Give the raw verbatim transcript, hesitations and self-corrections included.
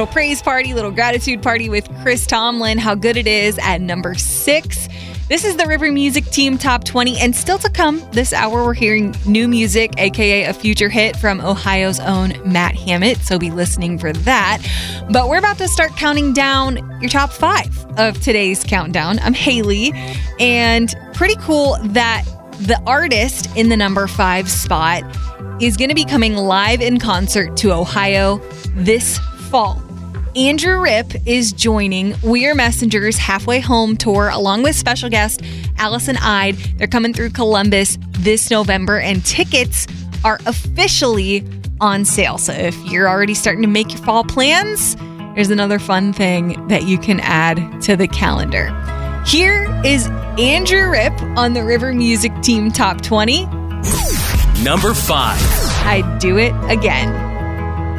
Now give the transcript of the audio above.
Little praise party, little gratitude party with Chris Tomlin. How good it is at number six. This is the River Music Team Top twenty, and still to come this hour, we're hearing new music, aka a future hit from Ohio's own Matt Hammett, so be listening for that. But we're about to start counting down your top five of today's countdown. I'm Haley, and pretty cool that the artist in the number five spot is going to be coming live in concert to Ohio this fall. Andrew Ripp is joining We Are Messengers Halfway Home tour along with special guest Allison Ide. They're coming through Columbus this November, and tickets are officially on sale. So if you're already starting to make your fall plans, there's another fun thing that you can add to the calendar. Here is Andrew Ripp on the River Music Team Top twenty. Number five. I'd Do It Again.